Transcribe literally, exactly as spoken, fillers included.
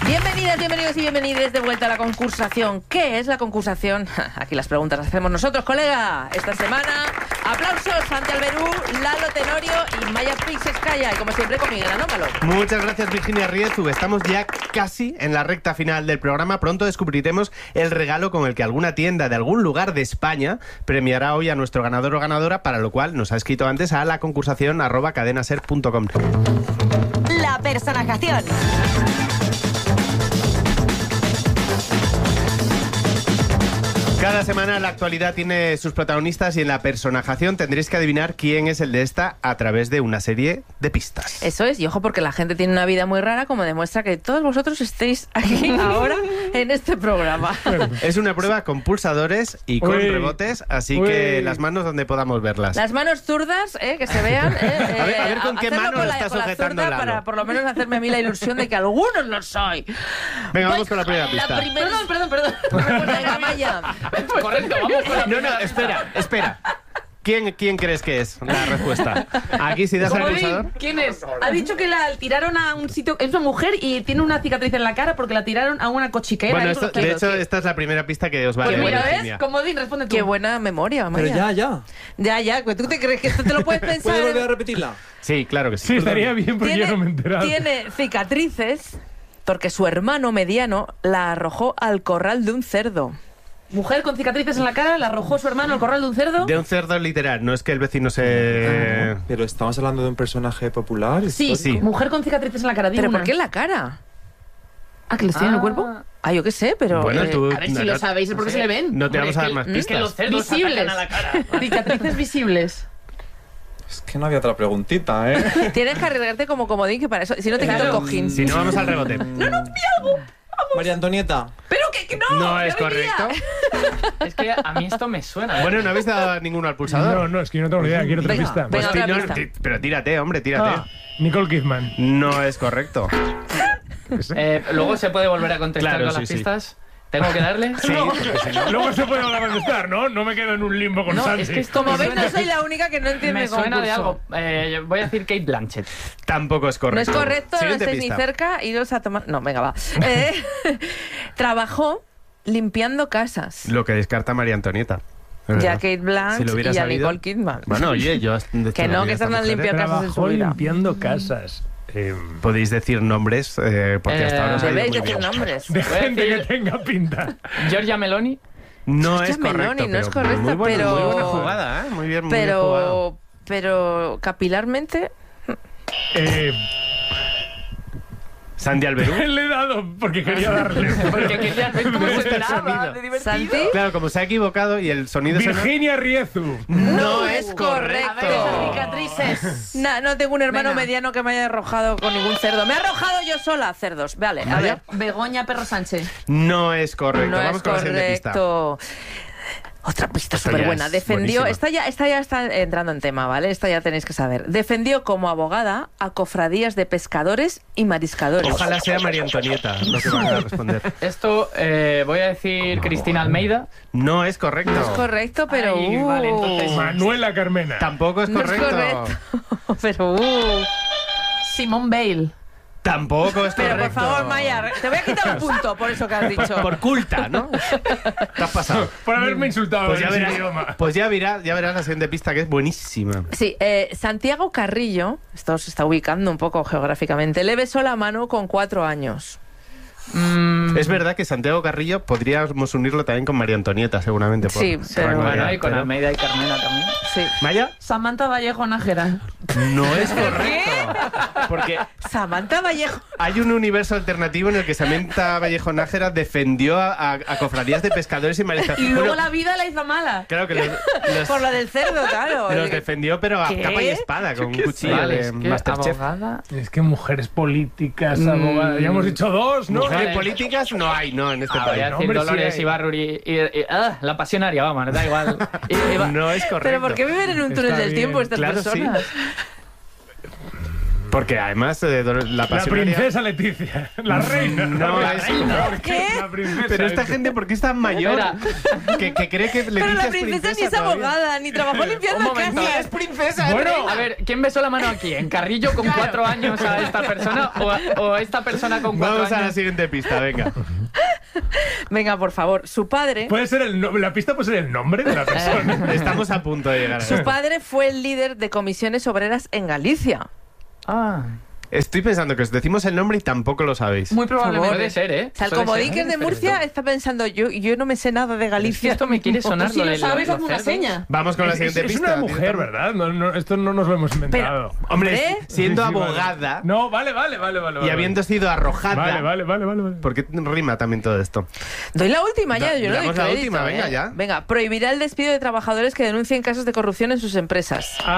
Bienvenidas, bienvenidos y bienvenidas de vuelta a la concursación. ¿Qué es la concursación? Aquí las preguntas las hacemos nosotros, colega. Esta semana, aplausos, Santi Alberú, Lalo Tenorio y Maya Pixescaya. Y como siempre, con Miguel Anómalo. Muchas gracias, Virginia Riezu. Estamos ya casi en la recta final del programa. Pronto descubriremos el regalo con el que alguna tienda de algún lugar de España premiará hoy a nuestro ganador o ganadora, para lo cual nos ha escrito antes a la concursación arroba cadenaser punto com. La personajación. Cada semana la actualidad tiene sus protagonistas y en la personajación tendréis que adivinar quién es el de esta a través de una serie de pistas. Eso es, y ojo porque la gente tiene una vida muy rara, como demuestra que todos vosotros estéis aquí ahora en este programa. Es una prueba con pulsadores y con Uy. rebotes, así Uy. que las manos donde podamos verlas. Las manos zurdas, eh, que se vean. Eh, eh, A ver- a ver con qué hacerlo mano con lo la- está con la sujetando zurda Lalo. para por lo menos hacerme a mí la ilusión de que algunos lo soy. Venga, Voy vamos con la primera pista. primera- Perdón, perdón, perdón. Venga, Maya. Correcto, vamos con la No, no, espera, espera. ¿Quién, ¿Quién crees que es la respuesta? Aquí si das al Comodín, pulsador. ¿quién es? Ha dicho que la tiraron a un sitio... Es una mujer y tiene una cicatriz en la cara porque la tiraron a una cochiquera. Bueno, ahí esto- con de los hecho, kilos. esta es la primera pista que os vale. Pues mira, Virginia. ¿ves? Comodín, responde tú. Qué buena memoria, Maya. Pero ya, ya. Ya, ya, pues tú te crees que esto te lo puedes pensar. ¿Puedo volver a repetirla? Sí, claro que sí. Sí, estaría bien porque yo no me he enterado. tiene cicatrices porque su hermano mediano la arrojó al corral de un cerdo. Mujer con cicatrices en la cara, la arrojó su hermano al corral de un cerdo. De un cerdo literal, no es que el vecino se... Pero estamos hablando de un personaje popular. Sí, Sí. mujer con cicatrices en la cara. di ¿Pero una. por qué en la cara? Ah, que les tiene en el cuerpo. Ah, yo qué sé, pero... Bueno, eh, tú... A ver si no, lo no- sabéis, porque se le ven. No te Hombre, vamos a dar es más que- pistas. es que los cerdos Visibles. atacan a la cara. Cicatrices visibles. Es que no había otra preguntita, ¿eh? Tienes que arriesgarte como comodín, que para eso... Si no te quito el Claro. cojín. Si no, vamos al rebote. María Antonieta. Pero que, que no. No ya es venía. correcto. Es que a mí esto me suena. ¿eh? Bueno, no habéis dado ninguno al pulsador. No, no, es que yo no tengo ni idea. Quiero otra Venga, pista. venga. Pues otra ti- no, pista. ti- pero tírate, hombre, tírate. Ah, Nicole Kidman. No es correcto. Eh, Luego se puede volver a contestar Claro, con sí, las sí. pistas. ¿Tengo que darle? Sí, porque si no... Luego se puede volver a contestar, ¿no? No me quedo en un limbo con No, Santi. es que esto Como me ves, no suena, soy la única que no entiende me el suena de concurso. algo. Eh, voy a decir Kate Blanchett. Tampoco es No correcto. es correcto, no Siguiente estáis ni pista. cerca, iros a tomar... No, venga, va. Eh, trabajó limpiando casas. Lo que descarta María Antonieta. Es Ya verdad. Kate Blanchett Si lo hubiera y a sabido- Nicole Kidman. Bueno, oye, yo... Que no, que están limpiando casas en su Trabajó vida. limpiando casas. Eh, Podéis decir nombres, eh, porque hasta Eh, ahora os ha ido Debéis muy decir bien. nombres. de Voy a gente que decir- tenga pinta. Giorgia Meloni. No Hostia, es correcto, Meloni, no es pero correcta, muy buena, pero- muy buena jugada, ¿eh? Muy bien, muy bien jugado. Pero, pero capilarmente... Eh, Sandy Alberú. le he dado porque quería darle. Porque quería hacer como Me se gusta el esperaba, sonido. de divertido. ¿Santi? Claro, como se ha equivocado y el sonido suena... Virginia Riezu. No es es correcto. correcto. A ver, esas cicatrices. Nah, no tengo un hermano Venga. mediano que me haya arrojado con ningún cerdo. Me he arrojado yo sola cerdos. Vale, a ver. Begoña Perro Sánchez. No es correcto. No Vamos es con la siguiente pista. correcto. Otra pista Esta súper ya buena. es Defendió, buenísima. esta ya, esta ya está entrando en tema, ¿vale? Esta ya tenéis que saber. Defendió como abogada a cofradías de pescadores y mariscadores. Ojalá sea María Antonieta lo que van a responder. Esto eh, voy a decir Cristina Almeida. No es correcto. No es correcto, pero... Ay, uh, vale, entonces- Manuela Carmena. Tampoco es no es correcto. correcto. pero... uh. Simone Bale. Tampoco es Pero correcto. por favor, Maya, te voy a quitar un punto por eso que has dicho. Por, por culta, ¿no? Te has pasado. Por haberme insultado Pues en ya ese verás, idioma. pues ya verás, ya verás la siguiente pista, que es buenísima. Sí, eh, Santiago Carrillo, esto se está ubicando un poco geográficamente, le besó la mano con cuatro años. Mm, Es verdad que Santiago Carrillo podríamos unirlo también con María Antonieta, seguramente. por- Sí, por pero- rango de bueno, edad, y con pero- Almeida y Carmena también. Sí. ¿Maya? Samantha Vallejo Nájera. No es correcto. Porque Samantha Vallejo. hay un universo alternativo en el que Samantha Vallejo Nájera defendió a, a- a cofradías de pescadores y mariscadores. Y luego Bueno, la vida la hizo mala. claro que los, los- Por lo del cerdo, claro. los defendió, pero a ¿Qué? capa y espada, con un cuchillo Vale, de es que Masterchef. abogada. Es que mujeres políticas, Mm. abogadas. Ya hemos dicho dos, ¿no? Mujeres Vale. políticas no hay, no, en este Ah, voy a país. decir hombre, sí Dolores hay. Ibarruri y, y- ah, la pasionaria, vamos, da igual. Y- y va- No es correcto. Pero ¿por qué viven en un túnel Está del bien. tiempo estas Claro, sí. personas? Porque además eh, la La pasionaria... princesa Leticia. La reina. No, la es- reina. ¿Qué? La princesa. Pero esta esa. gente, ¿por qué es tan mayor? Que, que cree que Leticia Pero la es princesa ni es todavía. abogada, ni trabajó limpiando Un momento. casas. Es princesa, es Bueno, reina. A ver, ¿quién besó la mano aquí? ¿En Carrillo con cuatro años a esta persona o, a- o esta persona con cuatro Vamos a la años? siguiente pista, venga. Venga, por favor. Su padre, puede ser el no- la pista puede ser el nombre de la persona. Estamos a punto de llegar a su eso. padre fue el líder de comisiones obreras en Galicia. Ah, Estoy pensando que os decimos el nombre y tampoco lo sabéis. muy probablemente. favor. Puede ser, ¿eh? O sea, el Puede comodín que es de ser. Murcia está pensando, yo, yo no me sé nada de Es que Galicia. esto me quiere sonar Si lo lo de sabes, los hazme una cerdos. seña. Vamos con la Es, siguiente es pista. una mujer, ¿verdad? No, no, esto no nos lo hemos inventado. Hombre, ¿Eh? siendo Sí, sí, vale. abogada No, vale, vale, vale, vale. y vale. habiendo sido arrojada... Vale, vale, vale, vale. vale. ¿Por qué rima también todo esto? Doy la última ya, Da- yo no doy damos la crédito, última, ¿eh? venga, ya. Venga, prohibirá el despido de trabajadores que denuncien casos de corrupción en sus empresas.